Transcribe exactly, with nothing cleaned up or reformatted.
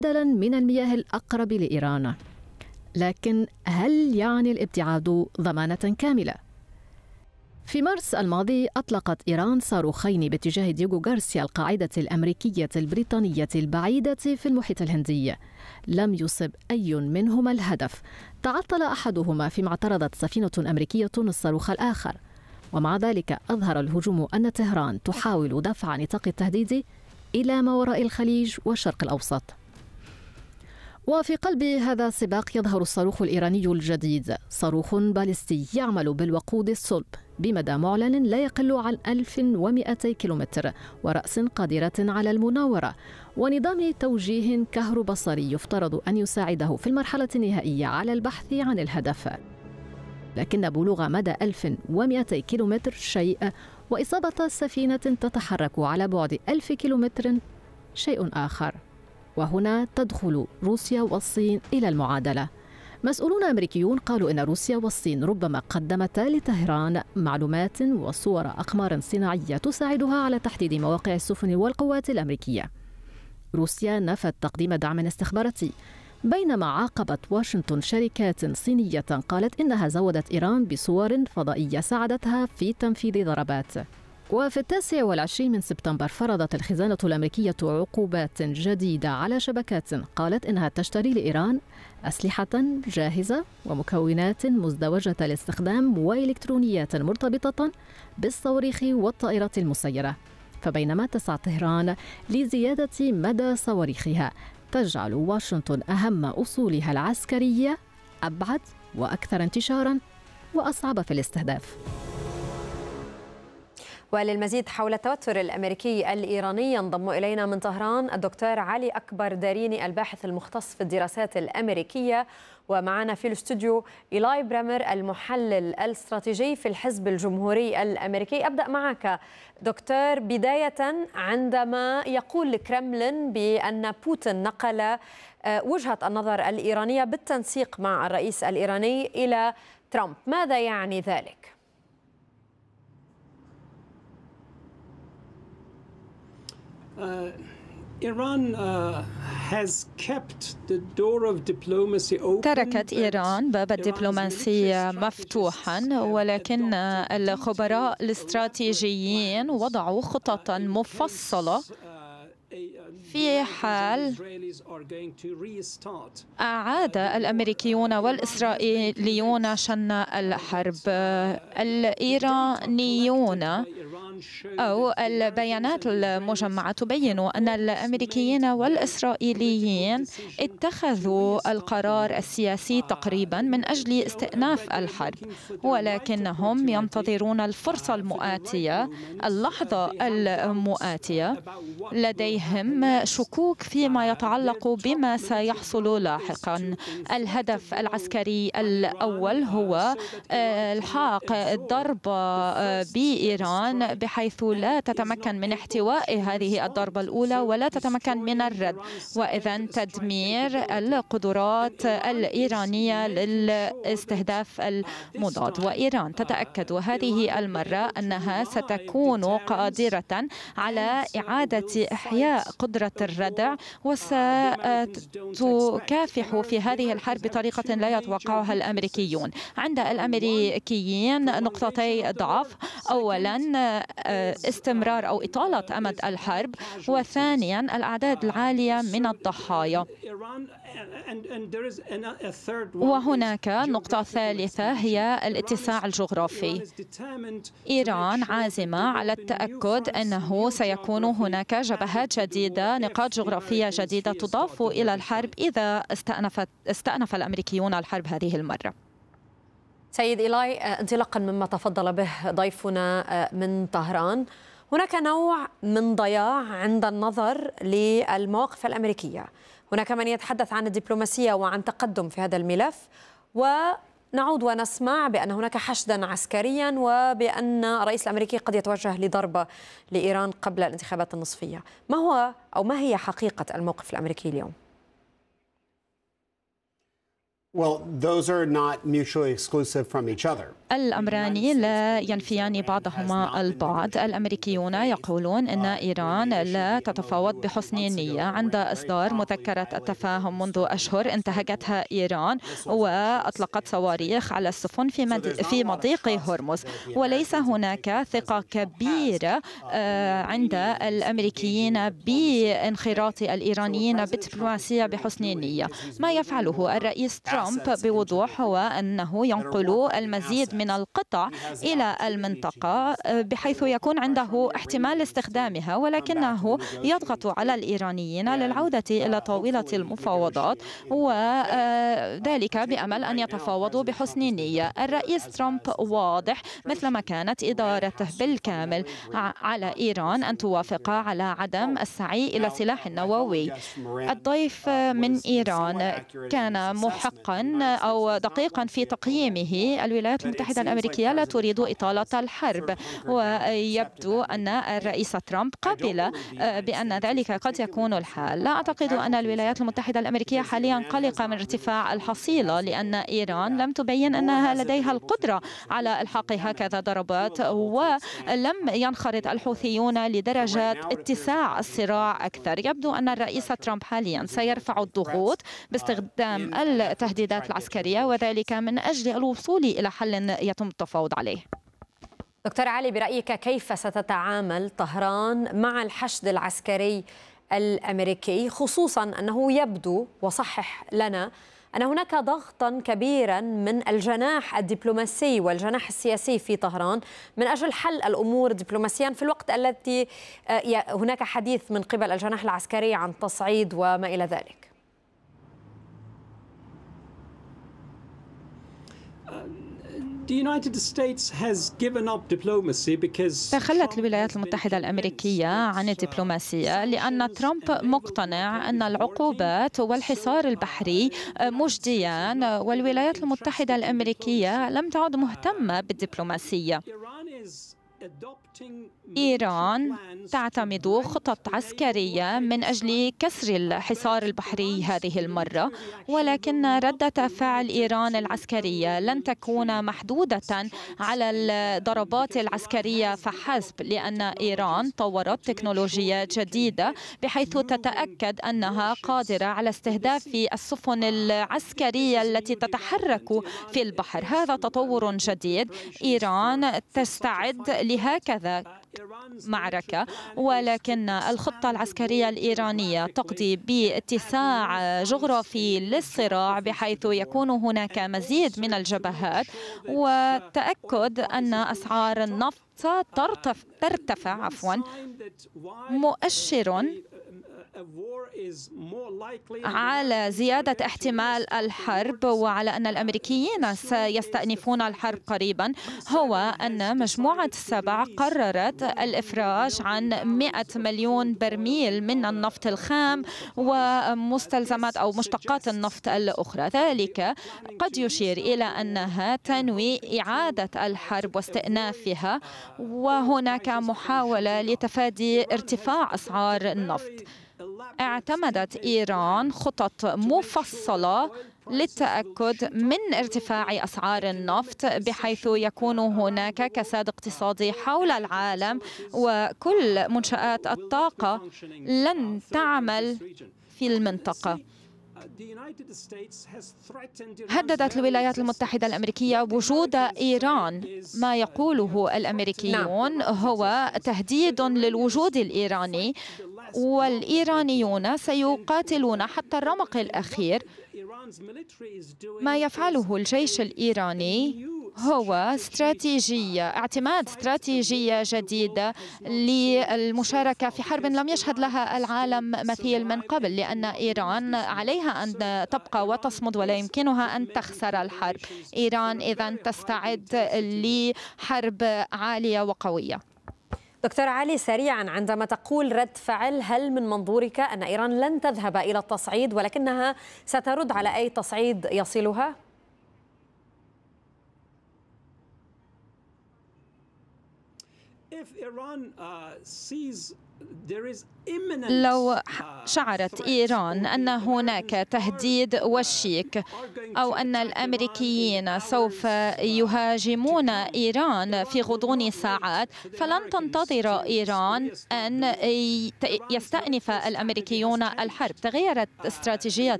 بدلاً من المياه الأقرب لإيران. لكن هل يعني الابتعاد ضمانة كاملة؟ في مارس الماضي أطلقت إيران صاروخين باتجاه دييغو غارسيا القاعدة الأمريكية البريطانية البعيدة في المحيط الهندي. لم يصب أي منهما الهدف، تعطل أحدهما فيما اعترضت سفينة أمريكية الصاروخ الآخر. ومع ذلك أظهر الهجوم أن طهران تحاول دفع نطاق التهديد إلى ما وراء الخليج والشرق الأوسط. وفي قلب هذا السباق يظهر الصاروخ الإيراني الجديد، صاروخ باليستي يعمل بالوقود الصلب بمدى معلن لا يقل عن ألف ومئتي كيلومتر، ورأس قادرة على المناورة، ونظام توجيه كهروبصري يفترض أن يساعده في المرحلة النهائية على البحث عن الهدف. لكن بلوغ مدى ألف ومئتي كيلومتر شيء، وإصابة سفينة تتحرك على بعد ألف كيلومتر شيء آخر. وهنا تدخل روسيا والصين إلى المعادلة. مسؤولون أمريكيون قالوا إن روسيا والصين ربما قدمتا لطهران معلومات وصور أقمار صناعية تساعدها على تحديد مواقع السفن والقوات الأمريكية. روسيا نفت تقديم دعم استخباراتي، بينما عاقبت واشنطن شركات صينية قالت إنها زودت إيران بصور فضائية ساعدتها في تنفيذ ضربات. وفي التاسع والعشرين من سبتمبر فرضت الخزانة الأمريكية عقوبات جديدة على شبكات قالت إنها تشتري لإيران أسلحة جاهزة ومكونات مزدوجة الاستخدام وإلكترونيات مرتبطة بالصواريخ والطائرات المسيرة. فبينما تسعى طهران لزيادة مدى صواريخها، تجعل واشنطن أهم أصولها العسكرية أبعد وأكثر انتشاراً وأصعب في الاستهداف. وللمزيد حول التوتر الأمريكي الإيراني ينضم إلينا من طهران الدكتور علي أكبر داريني، الباحث المختص في الدراسات الأمريكية، ومعنا في الاستوديو إيلاي برامر المحلل الاستراتيجي في الحزب الجمهوري الأمريكي. أبدأ معك دكتور، بداية عندما يقول الكرملين بأن بوتين نقل وجهة النظر الإيرانية بالتنسيق مع الرئيس الإيراني إلى ترامب، ماذا يعني ذلك؟ تركت إيران باب الدبلوماسية مفتوحا، ولكن الخبراء الاستراتيجيين وضعوا خططا مفصلة في حال أعاد الأمريكيون والإسرائيليون شن الحرب. الإيرانيون أو البيانات المجمعة تبين أن الأمريكيين والإسرائيليين اتخذوا القرار السياسي تقريبا من أجل استئناف الحرب، ولكنهم ينتظرون الفرصة المؤاتية، اللحظة المؤاتية. لديهم شكوك فيما يتعلق بما سيحصل لاحقا. الهدف العسكري الأول هو الحاق الضربة بإيران بحيث لا تتمكن من احتواء هذه الضربة الأولى ولا تتمكن من الرد، وإذا تدمير القدرات الإيرانية للاستهداف المضاد. وإيران تتأكد هذه المرة أنها ستكون قادرة على إعادة إحياء قدرة الردع، وستكافح في هذه الحرب بطريقة لا يتوقعها الأمريكيون. عند الأمريكيين نقطتي ضعف: أولا استمرار أو إطالة أمد الحرب، وثانيا الأعداد العالية من الضحايا. وهناك نقطة ثالثة هي الاتساع الجغرافي. إيران عازمة على التأكد أنه سيكون هناك جبهات جديدة، نقاط جغرافية جديدة تضاف إلى الحرب إذا استأنفت استأنف الأمريكيون الحرب هذه المرة. سيد إيلاي، انطلاقا مما تفضل به ضيفنا من طهران، هناك نوع من ضياع عند النظر للمواقف الأمريكية. هناك من يتحدث عن الدبلوماسية وعن تقدم في هذا الملف، ونعود ونسمع بأن هناك حشدا عسكريا وبأن الرئيس الأمريكي قد يتوجه لضربة لإيران قبل الانتخابات النصفية. ما هو أو ما هي حقيقة الموقف الأمريكي اليوم؟ Well, those are not mutually exclusive from each other. الأمران لا ينفيان بعضهما البعض. الأمريكيون يقولون أن إيران لا تتفاوض بحسن نية. عند إصدار مذكرة التفاهم منذ أشهر انتهكتها إيران وأطلقت صواريخ على السفن في في مضيق هرمز، وليس هناك ثقة كبيرة عند الأمريكيين بانخراط الإيرانيين بالدبلوماسية بحسن نية. ما يفعله الرئيس ترامب بوضوح هو أنه ينقل المزيد من القطع إلى المنطقة بحيث يكون عنده احتمال استخدامها، ولكنه يضغط على الإيرانيين للعودة إلى طاولة المفاوضات، وذلك بأمل أن يتفاوضوا بحسن نية. الرئيس ترامب واضح مثلما كانت إدارته بالكامل على إيران أن توافق على عدم السعي إلى سلاح نووي. الضيف من إيران كان محقا أو دقيقا في تقييمه. الولايات المتحدة الأمريكية لا تريد إطالة الحرب، ويبدو أن الرئيس ترامب قبل بأن ذلك قد يكون الحال. لا أعتقد أن الولايات المتحدة الأمريكية حاليا قلقة من ارتفاع الحصيلة، لأن إيران لم تبين أنها لديها القدرة على إلحاق هكذا ضربات، ولم ينخرط الحوثيون لدرجة اتساع الصراع أكثر. يبدو أن الرئيس ترامب حاليا سيرفع الضغوط باستخدام التهديدات العسكرية، وذلك من أجل الوصول إلى حل يتم التفاوض عليه. دكتور علي، برأيك كيف ستتعامل طهران مع الحشد العسكري الأمريكي، خصوصا أنه يبدو، وصحح لنا، أن هناك ضغطا كبيرا من الجناح الدبلوماسي والجناح السياسي في طهران من أجل حل الأمور دبلوماسيا، في الوقت الذي هناك حديث من قبل الجناح العسكري عن تصعيد وما إلى ذلك؟ تخلت الولايات المتحدة الأمريكية عن الدبلوماسية لأن ترامب مقتنع أن العقوبات والحصار البحري مجديان، والولايات المتحدة الأمريكية لم تعد مهتمة بالدبلوماسية. إيران تعتمد خطط عسكرية من أجل كسر الحصار البحري هذه المرة، ولكن ردة فعل إيران العسكرية لن تكون محدودة على الضربات العسكرية فحسب، لأن إيران طورت تكنولوجيا جديدة بحيث تتأكد أنها قادرة على استهداف السفن العسكرية التي تتحرك في البحر. هذا تطور جديد. إيران تستعد لهكذا معركة، ولكن الخطة العسكرية الإيرانية تقضي باتساع جغرافي للصراع بحيث يكون هناك مزيد من الجبهات، وتأكد أن أسعار النفط ترتفع عفوا مؤشر على زيادة احتمال الحرب وعلى أن الأمريكيين سيستأنفون الحرب قريبا، هو أن مجموعة السبع قررت الإفراج عن مئة مليون برميل من النفط الخام ومستلزمات أو مشتقات النفط الأخرى. ذلك قد يشير إلى أنها تنوي إعادة الحرب واستئنافها، وهناك محاولة لتفادي ارتفاع أسعار النفط. اعتمدت إيران خطط مفصلة للتأكد من ارتفاع أسعار النفط بحيث يكون هناك كساد اقتصادي حول العالم، وكل منشآت الطاقة لن تعمل في المنطقة. هددت الولايات المتحدة الأمريكية وجود إيران. ما يقوله الأمريكيون هو تهديد للوجود الإيراني، والإيرانيون سيقاتلون حتى الرمق الأخير. ما يفعله الجيش الإيراني هو استراتيجية، اعتماد استراتيجية جديدة للمشاركة في حرب لم يشهد لها العالم مثيل من قبل، لأن إيران عليها أن تبقى وتصمد ولا يمكنها أن تخسر الحرب. إيران إذن تستعد لحرب عالية وقوية. دكتور علي، سريعا، عندما تقول رد فعل، هل من منظورك أن إيران لن تذهب إلى التصعيد ولكنها سترد على أي تصعيد يصلها؟ لو شعرت إيران أن هناك تهديد وشيك أو أن الأمريكيين سوف يهاجمون إيران في غضون ساعات، فلن تنتظر إيران أن يستأنف الأمريكيون الحرب. تغيرت استراتيجية